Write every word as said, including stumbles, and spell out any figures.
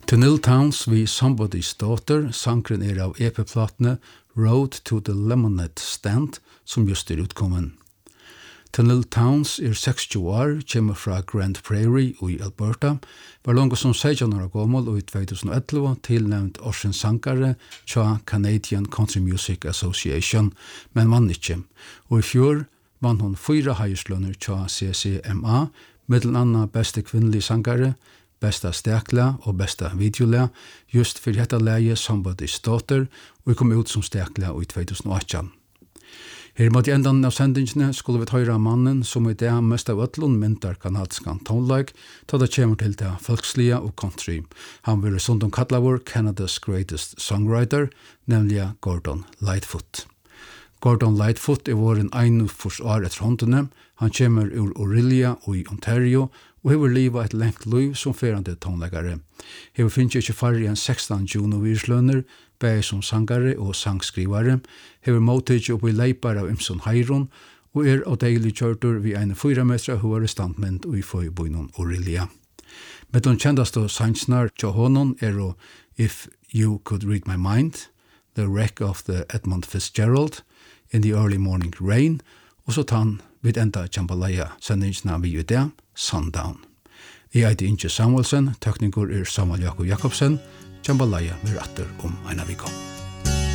Tenille Townes vi Somebody's Daughter, sangren er av E P-platene Road to the Lemonade Stand, som just er utkommen. Tenille Townes er seksti år, kommer fra Grand Prairie i Alberta, var langt som seksten år gammel og i tjueelva tilnevnt årsens sangare tja Canadian Country Music Association, men vann ikke. Og i fjor vann hun fyra heislønner tja C C M A, mellom anna beste kvinnelige sangare, besta stekla og besta videola, just for dette leie Somebody's Daughter, og vi kom ut som stekla i tjueåtta. Her mot endan av sendingene skulle vi høyre mannen som i det mest av øtlun myntar kanadiska tonelike, ta det kommer til det folkslige og country. Han vil sundom kalla vår Canada's greatest songwriter, nemlig Gordon Lightfoot. Gordon Lightfoot er vår en einufors år etter håndene. Han kommer ur Orillia og i Ontario, og hever livet et lengt liv som ferande tonleggare. Hever finnes ikke færre enn sekstan Juno-virslønner, bæg som sangare og sangskrivare, hever motage opp i leipar av Imson Heiron, og er av deilig kjørtur vi eine fyra metra hovare standmynd og i føybøynon Orillia. Med de kjendaste sangsnar til honom er og If You Could Read My Mind, The Wreck of the Edmund Fitzgerald, In the Early Morning Rain, og så tann vid enda Jambalaya sendingsna vi i det, Sundown. Jeg heter Inge Samuelsen, tekniker er Samuel Jakob Jakobsen, Jambalaya med ratter om en av vi kom.